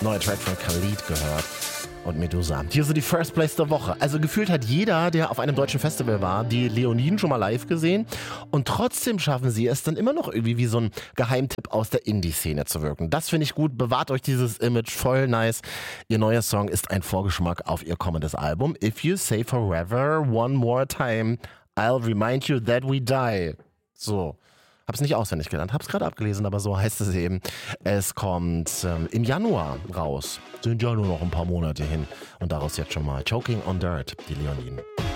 Neuer Track von Khalid gehört und Medusa. Hier so die First Place der Woche. Also gefühlt hat jeder, der auf einem deutschen Festival war, die Leoniden schon mal live gesehen und trotzdem schaffen sie es dann immer noch irgendwie wie so ein Geheimtipp aus der Indie-Szene zu wirken. Das finde ich gut. Bewahrt euch dieses Image, voll nice. Ihr neuer Song ist ein Vorgeschmack auf ihr kommendes Album. If you say forever one more time, I'll remind you that we die. So. Hab's nicht auswendig gelernt, hab's gerade abgelesen, aber so heißt es eben. Es kommt im Januar raus. Sind ja nur noch ein paar Monate hin. Und daraus jetzt schon mal Choking on Dirt, die Leoniden.